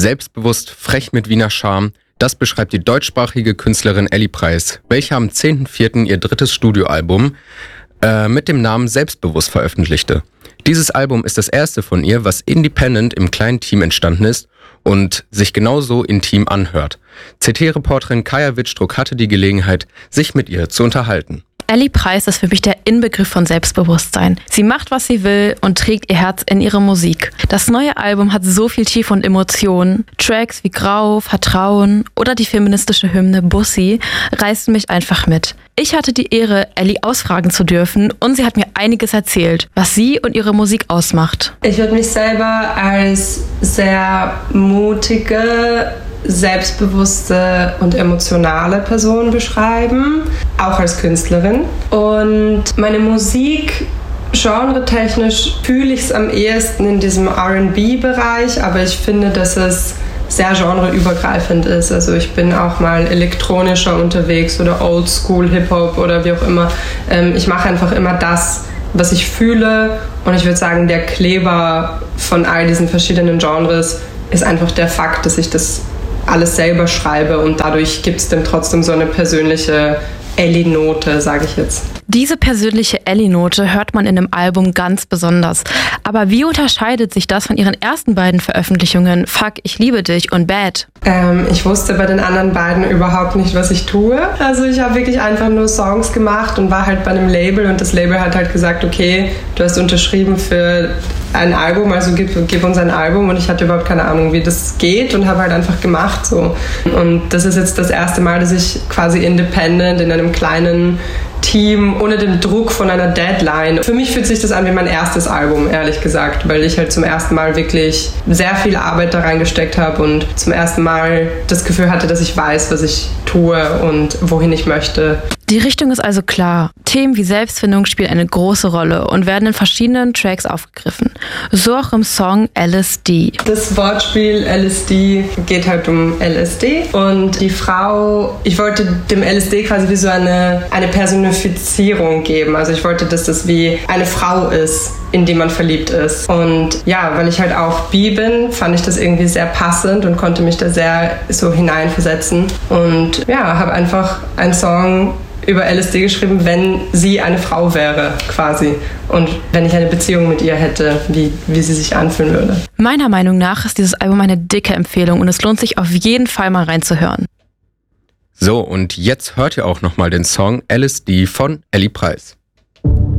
Selbstbewusst, frech mit Wiener Charme, das beschreibt die deutschsprachige Künstlerin Elli Preis, welche am 10.04. ihr drittes Studioalbum mit dem Namen Selbstbewusst veröffentlichte. Dieses Album ist das erste von ihr, was independent im kleinen Team entstanden ist und sich genauso intim anhört. CT-Reporterin Kaya Wittstruck hatte die Gelegenheit, sich mit ihr zu unterhalten. Elli Preis ist für mich der Inbegriff von Selbstbewusstsein. Sie macht, was sie will und trägt ihr Herz in ihre Musik. Das neue Album hat so viel Tiefe und Emotionen. Tracks wie Grau, Vertrauen oder die feministische Hymne Bussi reißen mich einfach mit. Ich hatte die Ehre, Elli ausfragen zu dürfen und sie hat mir einiges erzählt, was sie und ihre Musik ausmacht. Ich würde mich selber als sehr mutige, selbstbewusste und emotionale Person beschreiben, auch als Künstlerin. Und meine Musik, genretechnisch fühle ich es am ehesten in diesem R&B-Bereich, aber ich finde, dass es sehr genreübergreifend ist. Also ich bin auch mal elektronischer unterwegs oder Oldschool Hip-Hop oder wie auch immer. Ich mache einfach immer das, was ich fühle, und ich würde sagen, der Kleber von all diesen verschiedenen Genres ist einfach der Fakt, dass ich das alles selber schreibe, und dadurch gibt es dann trotzdem so eine persönliche Elli-Note, sage ich jetzt. Diese persönliche Elli-Note hört man in dem Album ganz besonders. Aber wie unterscheidet sich das von ihren ersten beiden Veröffentlichungen, Fuck, ich liebe dich und Bad? Ich wusste bei den anderen beiden überhaupt nicht, was ich tue. Also ich habe wirklich einfach nur Songs gemacht und war halt bei einem Label, und das Label hat halt gesagt, okay, du hast unterschrieben für ein Album, also gib uns ein Album, und ich hatte überhaupt keine Ahnung, wie das geht, und habe halt einfach gemacht so. Und das ist jetzt das erste Mal, dass ich quasi independent in einem kleinen Team, ohne den Druck von einer Deadline. Für mich fühlt sich das an wie mein erstes Album, ehrlich gesagt, weil ich halt zum ersten Mal wirklich sehr viel Arbeit da reingesteckt habe und zum ersten Mal das Gefühl hatte, dass ich weiß, was ich tue und wohin ich möchte. Die Richtung ist also klar. Themen wie Selbstfindung spielen eine große Rolle und werden in verschiedenen Tracks aufgegriffen. So auch im Song LSD. Das Wortspiel LSD geht halt um LSD, und die Frau, ich wollte dem LSD quasi wie so eine Personifizierung geben. Also ich wollte, dass das wie eine Frau ist, in die man verliebt ist. Und ja, weil ich halt auch bi bin, fand ich das irgendwie sehr passend und konnte mich da sehr so hineinversetzen. Und ja, habe einfach einen Song über LSD geschrieben, wenn sie eine Frau wäre, quasi. Und wenn ich eine Beziehung mit ihr hätte, wie sie sich anfühlen würde. Meiner Meinung nach ist dieses Album eine dicke Empfehlung und es lohnt sich auf jeden Fall mal reinzuhören. So, und jetzt hört ihr auch nochmal den Song LSD von Elli Preis.